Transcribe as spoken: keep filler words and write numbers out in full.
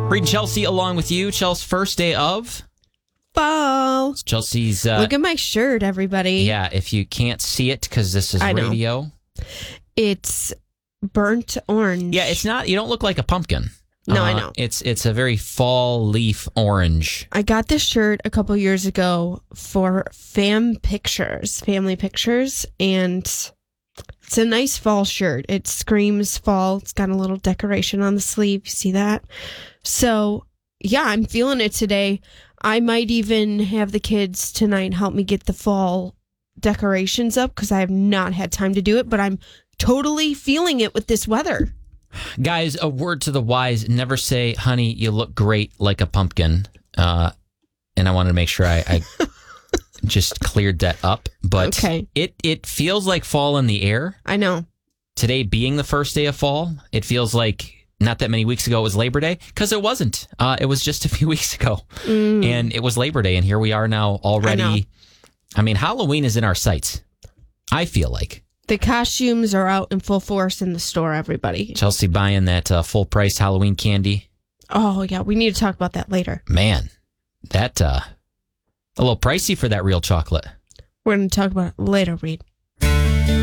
Read Chelsea along with you. Chelsea's first day of fall. Chelsea's. Uh, Look at my shirt, everybody. Yeah, if you can't see it because this is I know. radio. It's burnt orange. Yeah, it's not. You don't look like a pumpkin. No, uh, I know. It's it's a very fall leaf orange. I got this shirt a couple years ago for fam pictures, family pictures, and it's a nice fall shirt. It screams fall. It's got a little decoration on the sleeve. You see that? So, yeah, I'm feeling it today. I might even have the kids tonight help me get the fall decorations up because I have not had time to do it, but I'm totally feeling it with this weather. Guys, a word to the wise, never say, honey, you look great like a pumpkin. Uh, and I wanted to make sure I, I just cleared that up. But okay. it, it feels like fall in the air. I know. Today being the first day of fall, it feels like not that many weeks ago it was Labor Day, because it wasn't. Uh, it was just a few weeks ago. Mm. And it was Labor Day, and here we are now already. I know. I mean, Halloween is in our sights, I feel like. The costumes are out in full force in the store, everybody. Chelsea buying that uh, full-price Halloween candy. Oh, yeah. We need to talk about that later. Man, that uh, a little pricey for that real chocolate. We're going to talk about it later, Reed.